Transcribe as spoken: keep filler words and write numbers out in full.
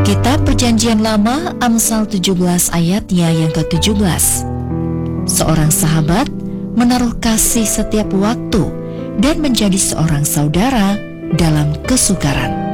Kitab Perjanjian Lama, Amsal tujuh belas ayatnya yang ketujuh belas. Seorang sahabat menaruh kasih setiap waktu dan menjadi seorang saudara dalam kesukaran.